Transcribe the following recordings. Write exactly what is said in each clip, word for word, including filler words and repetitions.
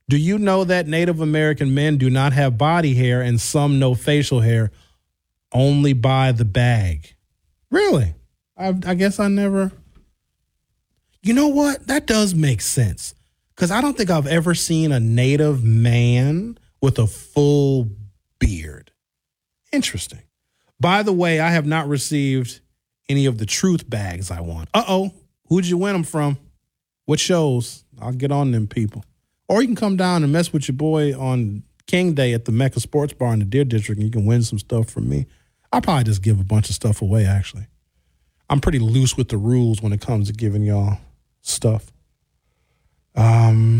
Do you know that Native American men do not have body hair and some no facial hair, only by the bag? Really? I, I guess I never. You know what? That does make sense. Because I don't think I've ever seen a Native man with a full beard. Interesting. By the way, I have not received any of the truth bags I want. Uh-oh. Who'd you win them from? What shows? I'll get on them people. Or you can come down and mess with your boy on King Day at the Mecca Sports Bar in the Deer District, and you can win some stuff from me. I'll probably just give a bunch of stuff away, actually. I'm pretty loose with the rules when it comes to giving y'all stuff. Um,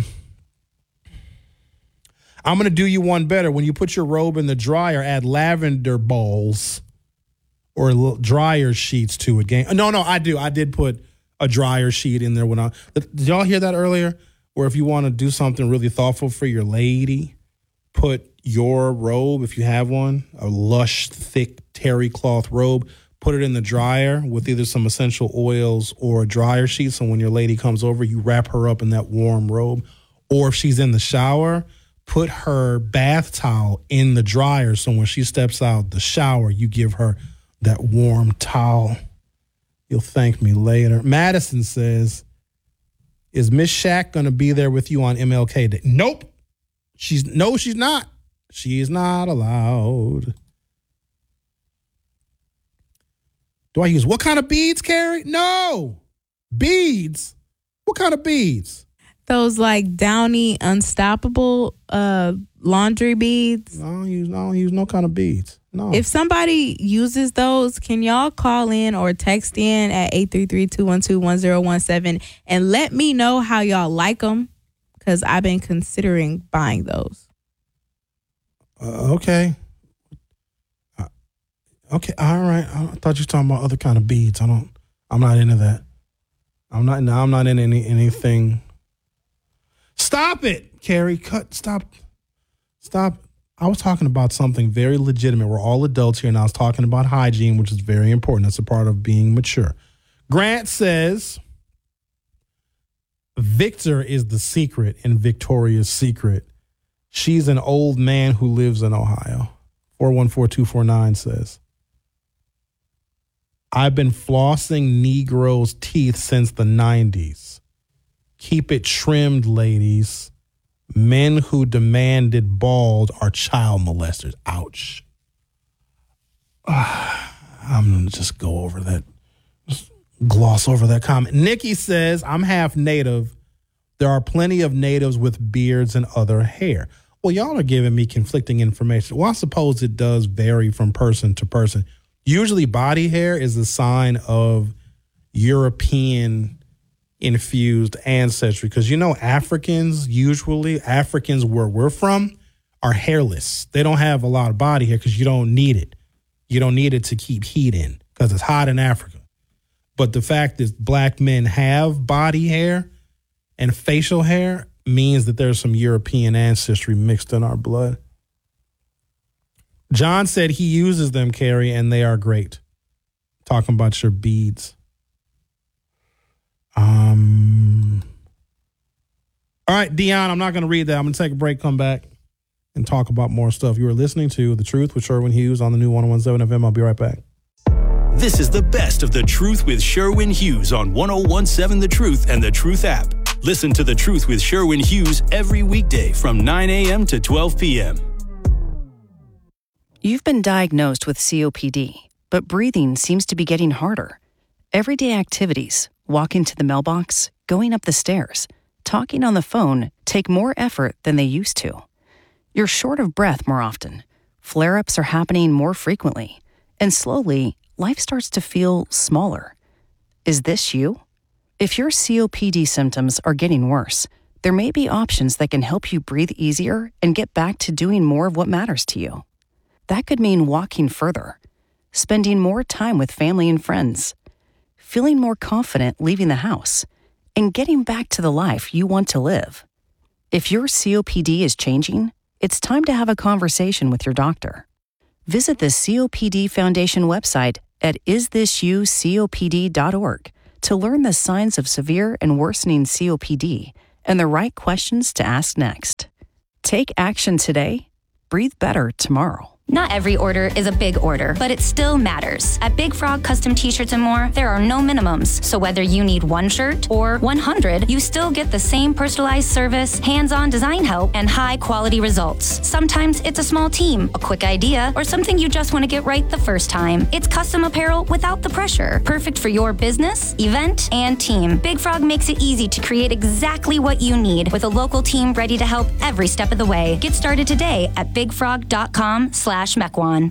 I'm going to do you one better. When you put your robe in the dryer, add lavender balls or little dryer sheets to it. Gang. No, no, I do. I did put a dryer sheet in there when I. Did y'all hear that earlier? Where if you want to do something really thoughtful for your lady, put your robe, if you have one, a lush, thick terry cloth robe, put it in the dryer with either some essential oils or a dryer sheet. So when your lady comes over, you wrap her up in that warm robe. Or if she's in the shower, put her bath towel in the dryer. So when she steps out the shower, you give her that warm towel. You'll thank me later. Madison says, is Miss Shaq going to be there with you on M L K Day? Nope. She's no, she's not. She is not allowed. Do I use what kind of beads, Carrie? No. Beads? What kind of beads? Those like Downy Unstoppable uh, laundry beads. I don't use, I don't use no kind of beads. No. If somebody uses those, can y'all call in or text in at eight three three, two one two, one zero one seven and let me know how y'all like them? Because I've been considering buying those. Uh, okay. Uh, okay. All right. I thought you were talking about other kind of beads. I don't, I'm not into that. I'm not, no, I'm not in any, anything. Stop it, Carrie. Cut. Stop. Stop. I was talking about something very legitimate. We're all adults here, and I was talking about hygiene, which is very important. That's a part of being mature. Grant says, Victor is the secret in Victoria's Secret. She's an old man who lives in Ohio. four one four two four nine says, I've been flossing Negroes' teeth since the nineties. Keep it trimmed, ladies. Men who demanded bald are child molesters. Ouch. Uh, I'm going to just go over that, just gloss over that comment. Nikki says, I'm half native. There are plenty of natives with beards and other hair. Well, y'all are giving me conflicting information. Well, I suppose it does vary from person to person. Usually body hair is a sign of European infused ancestry, because you know Africans, usually Africans where we're from, are hairless. They don't have a lot of body hair because you don't need it. You don't need it to keep heat in because it's hot in Africa. But the fact that black men have body hair and facial hair means that there's some European ancestry mixed in our blood. John said he uses them, Carrie, and they are great. Talking about your beads. Um. All right, Dion, I'm not going to read that. I'm going to take a break, come back, and talk about more stuff. You are listening to The Truth with Sherwin Hughes on the new one oh one seven F M. I'll be right back. This is the best of The Truth with Sherwin Hughes on one oh one seven The Truth and The Truth app. Listen to The Truth with Sherwin Hughes every weekday from nine a.m. to twelve p.m. You've been diagnosed with C O P D, but breathing seems to be getting harder. Everyday activities, walking to the mailbox, going up the stairs, talking on the phone take more effort than they used to. You're short of breath more often. Flare-ups are happening more frequently. And slowly, life starts to feel smaller. Is this you? If your C O P D symptoms are getting worse, there may be options that can help you breathe easier and get back to doing more of what matters to you. That could mean walking further, spending more time with family and friends, feeling more confident leaving the house, and getting back to the life you want to live. If your C O P D is changing, it's time to have a conversation with your doctor. Visit the C O P D Foundation website at is this you C O P D dot org to learn the signs of severe and worsening C O P D and the right questions to ask next. Take action today. Breathe better tomorrow. Not every order is a big order, but it still matters. At Big Frog Custom T-Shirts and More, there are no minimums. So whether you need one shirt or one hundred, you still get the same personalized service, hands-on design help, and high-quality results. Sometimes it's a small team, a quick idea, or something you just want to get right the first time. It's custom apparel without the pressure. Perfect for your business, event, and team. Big Frog makes it easy to create exactly what you need with a local team ready to help every step of the way. Get started today at bigfrog.com slash Mequon.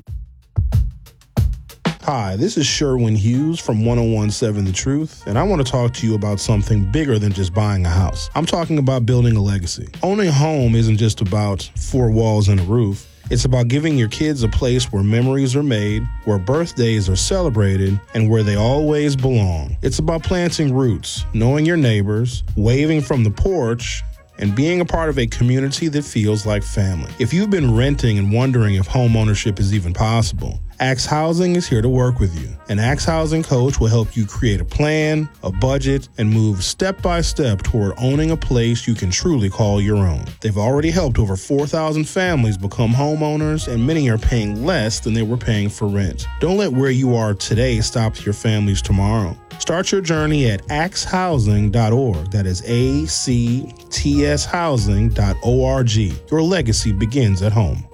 Hi, this is Sherwin Hughes from one oh one seven The Truth, and I want to talk to you about something bigger than just buying a house. I'm talking about building a legacy. Owning a home isn't just about four walls and a roof. It's about giving your kids a place where memories are made, where birthdays are celebrated, and where they always belong. It's about planting roots, knowing your neighbors, waving from the porch, and being a part of a community that feels like family. If you've been renting and wondering if home ownership is even possible, Axe Housing is here to work with you. An Axe Housing coach will help you create a plan, a budget, and move step by step toward owning a place you can truly call your own. They've already helped over four thousand families become homeowners, and many are paying less than they were paying for rent. Don't let where you are today stop your family's tomorrow. Start your journey at axe housing dot org. That is A C T S housing dot org. Your legacy begins at home.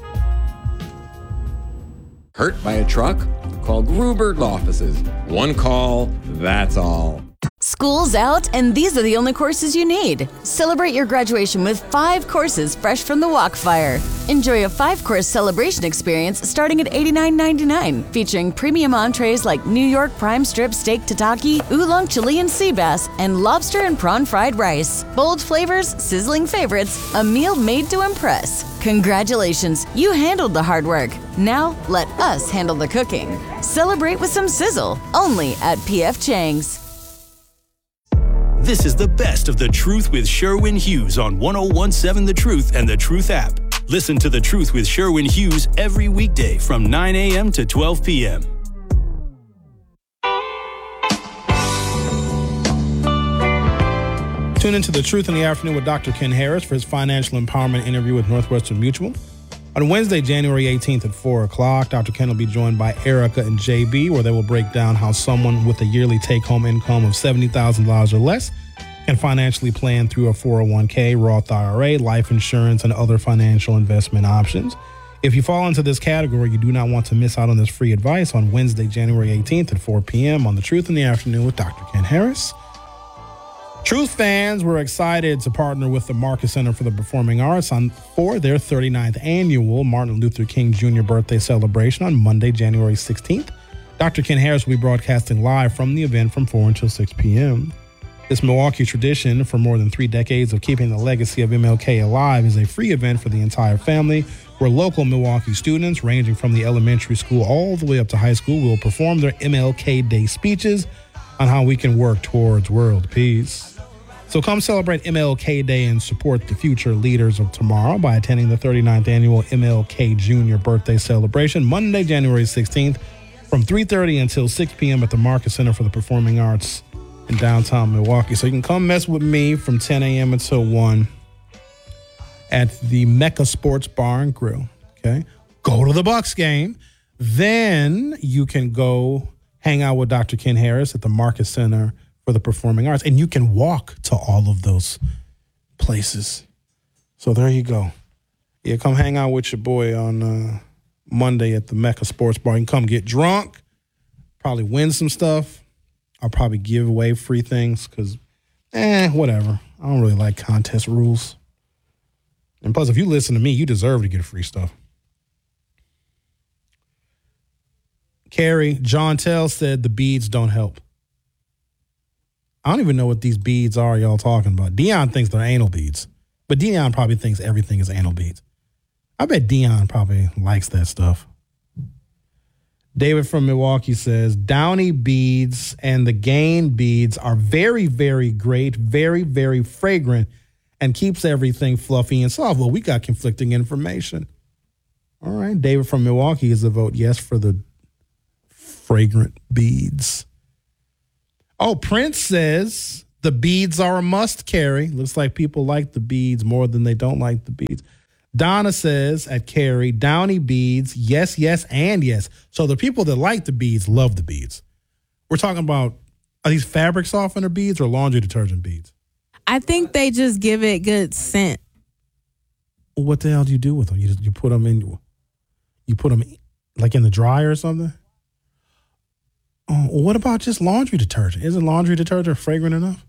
Hurt by a truck? Call Gruber Law Offices. One call, that's all. School's out, and these are the only courses you need. Celebrate your graduation with five courses fresh from the Walkfire. Enjoy a five-course celebration experience starting at eighty-nine ninety-nine, featuring premium entrees like New York prime strip steak tataki, oolong Chilean sea bass, and lobster and prawn fried rice. Bold flavors, sizzling favorites, a meal made to impress. Congratulations, you handled the hard work. Now let us handle the cooking. Celebrate with some sizzle, only at P F Chang's. This is the best of The Truth with Sherwin Hughes on one oh one seven The Truth and The Truth app. Listen to The Truth with Sherwin Hughes every weekday from nine a.m. to twelve p.m. Tune into The Truth in the Afternoon with Doctor Ken Harris for his financial empowerment interview with Northwestern Mutual. On Wednesday, January eighteenth at four o'clock, Doctor Ken will be joined by Erica and J B, where they will break down how someone with a yearly take-home income of seventy thousand dollars or less can financially plan through a four oh one k, Roth I R A, life insurance, and other financial investment options. If you fall into this category, you do not want to miss out on this free advice on Wednesday, January eighteenth at four p.m. on The Truth in the Afternoon with Doctor Ken Harris. Truth fans, we're excited to partner with the Marcus Center for the Performing Arts on for their thirty-ninth annual Martin Luther King Junior birthday celebration on Monday, January sixteenth. Doctor Ken Harris will be broadcasting live from the event from four until six p.m. This Milwaukee tradition for more than three decades of keeping the legacy of M L K alive is a free event for the entire family, where local Milwaukee students, ranging from the elementary school all the way up to high school, will perform their M L K Day speeches on how we can work towards world peace. So come celebrate M L K Day and support the future leaders of tomorrow by attending the thirty-ninth annual M L K Junior birthday celebration Monday, January sixteenth from three thirty until six p.m. at the Marcus Center for the Performing Arts in downtown Milwaukee. So you can come mess with me from ten a.m. until one at the Mecca Sports Bar and Grill. Okay. Go to the Bucks game. Then you can go hang out with Doctor Ken Harris at the Marcus Center for the Performing Arts, and you can walk to all of those places. So there you go. Yeah, come hang out with your boy on uh, Monday at the Mecca Sports Bar. You can come get drunk, probably win some stuff. I'll probably give away free things because, eh, whatever. I don't really like contest rules. And plus, if you listen to me, you deserve to get free stuff. Carrie, John Tell said the beads don't help. I don't even know what these beads are y'all talking about. Dion thinks they're anal beads, but Dion probably thinks everything is anal beads. I bet Dion probably likes that stuff. David from Milwaukee says, Downy beads and the Gain beads are very, very great, very, very fragrant, and keeps everything fluffy and soft. Well, we got conflicting information. All right, David from Milwaukee is a vote yes for the fragrant beads. Oh, Prince says the beads are a must carry. Looks like people like the beads more than they don't like the beads. Donna says at Carrie, Downy beads, yes, yes, and yes. So the people that like the beads love the beads. We're talking about, are these fabric softener beads or laundry detergent beads? I think they just give it good scent. What the hell do you do with them? You just, you put them in, you put them like in the dryer or something? Oh, well, what about just laundry detergent? Isn't laundry detergent fragrant enough?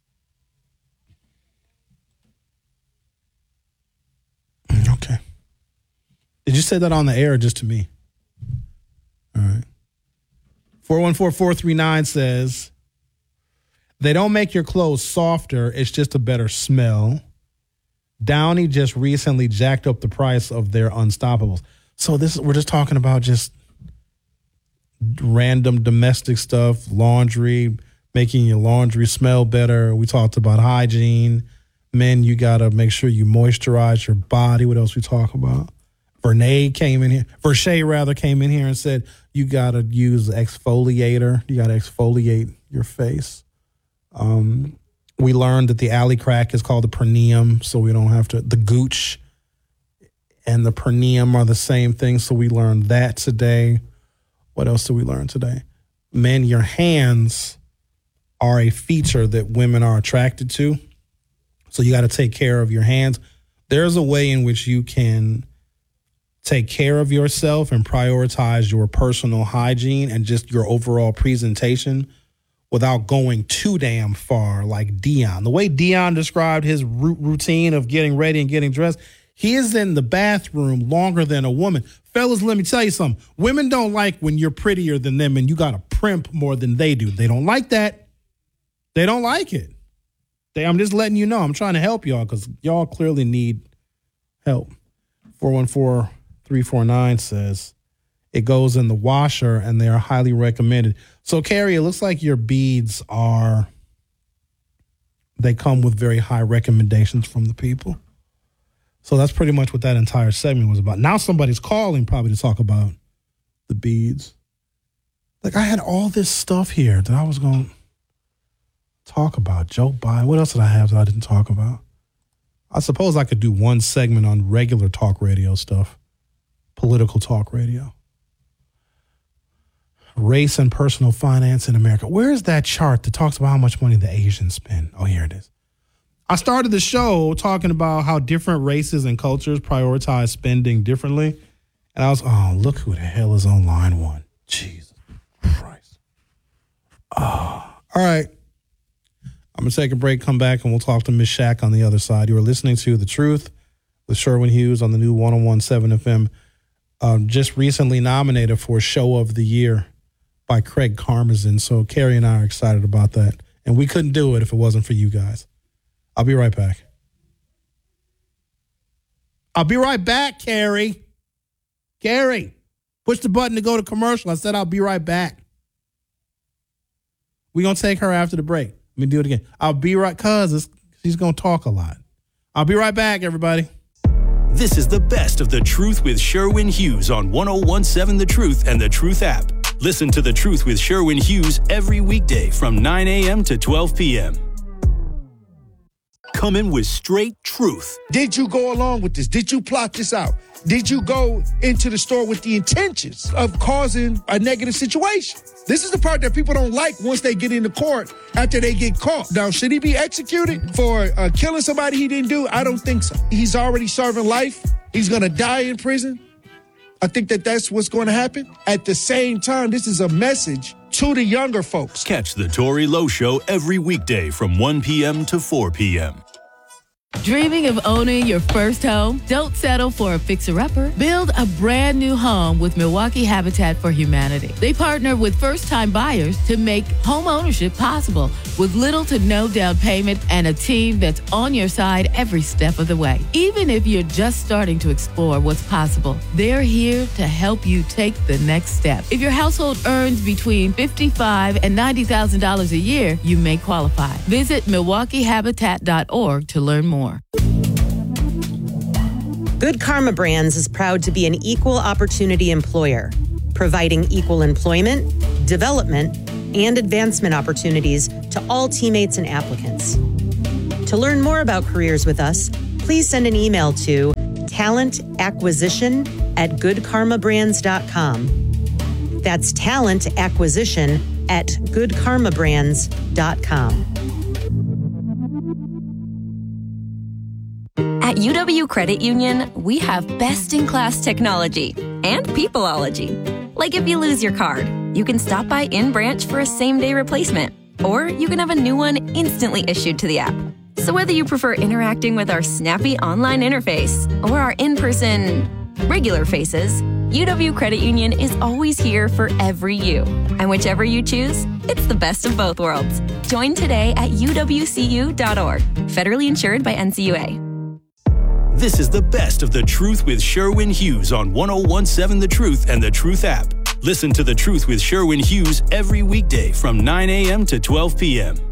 Okay. Did you say that on the air or just to me? All right. four one four, four three nine says, they don't make your clothes softer. It's just a better smell. Downy just recently jacked up the price of their Unstoppables. So this we're just talking about just random domestic stuff, laundry, making your laundry smell better. We talked about hygiene. Men, you got to make sure you moisturize your body. What else we talk about? Vernay came in here. Vershay, rather, came in here and said you got to use exfoliator. You got to exfoliate your face. Um, we learned that the alley crack is called the perineum, so we don't have to. The gooch and the perineum are the same thing, so we learned that today. What else did we learn today? Men, your hands are a feature that women are attracted to. So you got to take care of your hands. There's a way in which you can take care of yourself and prioritize your personal hygiene and just your overall presentation without going too damn far like Dion. The way Dion described his routine of getting ready and getting dressed, he is in the bathroom longer than a woman. Fellas, let me tell you something. Women don't like when you're prettier than them and you got to primp more than they do. They don't like that. They don't like it. They, I'm just letting you know. I'm trying to help y'all because y'all clearly need help. four one four, three four nine says, it goes in the washer and they are highly recommended. So, Carrie, it looks like your beads are, they come with very high recommendations from the people. So that's pretty much what that entire segment was about. Now somebody's calling probably to talk about the beads. Like, I had all this stuff here that I was going to talk about. Joe Biden. What else did I have that I didn't talk about? I suppose I could do one segment on regular talk radio stuff. Political talk radio. Race and personal finance in America. Where is that chart that talks about how much money the Asians spend? Oh, here it is. I started the show talking about how different races and cultures prioritize spending differently. And I was, oh, look who the hell is on line one. Jesus Christ. Oh, all right. I'm going to take a break, come back, and we'll talk to Miz Shaq on the other side. You are listening to The Truth with Sherwin Hughes on the new one oh one point seven F M. Um, just recently nominated for Show of the Year by Craig Karmazin. So Carrie and I are excited about that. And we couldn't do it if it wasn't for you guys. I'll be right back. I'll be right back, Carrie. Carrie, push the button to go to commercial. I said I'll be right back. We're going to take her after the break. Let me do it again. I'll be right, because she's going to talk a lot. I'll be right back, everybody. This is the best of The Truth with Sherwin Hughes on one oh one point seven The Truth and The Truth app. Listen to The Truth with Sherwin Hughes every weekday from nine a.m. to twelve p.m. Coming with straight truth. Did you go along with this? Did you plot this out? Did you go into the store with the intentions of causing a negative situation? This is the part that people don't like once they get into court after they get caught. Now, should he be executed for uh, killing somebody he didn't do? I don't think so. He's already serving life. He's going to die in prison. I think that that's what's going to happen. At the same time, this is a message to the younger folks. Catch the Tory Lowe Show every weekday from one p.m. to four p.m. Dreaming of owning your first home? Don't settle for a fixer-upper. Build a brand new home with Milwaukee Habitat for Humanity. They partner with first-time buyers to make home ownership possible with little to no down payment and a team that's on your side every step of the way. Even if you're just starting to explore what's possible, they're here to help you take the next step. If your household earns between fifty-five thousand dollars and ninety thousand dollars a year, you may qualify. Visit milwaukee habitat dot org to learn more. Good Karma Brands is proud to be an equal opportunity employer, providing equal employment, development, and advancement opportunities to all teammates and applicants. To learn more about careers with us, please send an email to talent acquisition at good karma brands dot com. That's talent acquisition at good karma brands dot com. At U W Credit Union, we have best-in-class technology and peopleology. Like if you lose your card, you can stop by in-branch for a same-day replacement, or you can have a new one instantly issued to the app. So whether you prefer interacting with our snappy online interface or our in-person regular faces, U W Credit Union is always here for every you. And whichever you choose, it's the best of both worlds. Join today at U W C U dot org. Federally insured by N C U A. This is the best of The Truth with Sherwin Hughes on one oh one seven The Truth and The Truth app. Listen to The Truth with Sherwin Hughes every weekday from nine a.m. to twelve p.m.